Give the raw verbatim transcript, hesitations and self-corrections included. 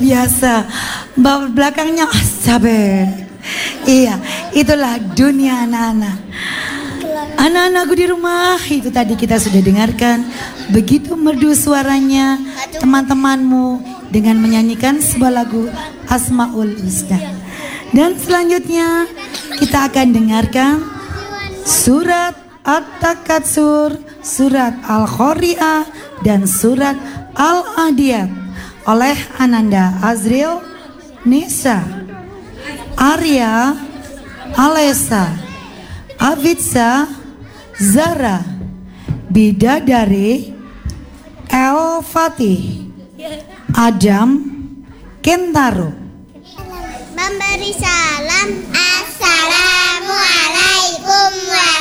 biasa. Bawa belakangnya asabe. Iya, itulah dunia anak-anak. Anak-anakku di rumah, itu tadi kita sudah dengarkan. Begitu merdu suaranya teman-temanmu dengan menyanyikan sebuah lagu Asmaul Husna. Dan selanjutnya kita akan dengarkan surat At-Takatsur, surat Al-Qari'ah, dan surat Al-Adiyat oleh Ananda Azril, Nisa, Arya, Alesa, Avitsa, Zara, Bidadari, El Fatih, Adam, Kentaro. Memberi salam. Assalamualaikum warahmatullahi